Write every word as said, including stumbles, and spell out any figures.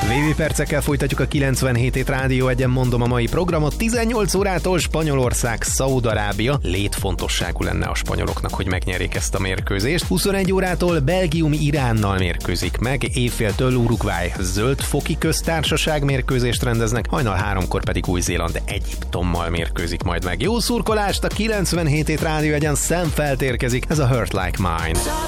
vé vé percekkel folytatjuk a kilencvenhét hét Rádió Egyen, mondom a mai programot. tizennyolc órától Spanyolország, Szaúd-Arábia. Létfontosságú lenne a spanyoloknak, hogy megnyerjék ezt a mérkőzést. huszonegy órától Belgium Iránnal mérkőzik meg, éjféltől Uruguay Zöld-foki Köztársaság mérkőzést rendeznek, hajnal háromkor pedig Új-Zéland Egyiptommal mérkőzik majd meg. Jó szurkolást, a kilencvenhét hét Rádió Egyen, Sam Feldt érkezik, ez a Hurt Like Mine.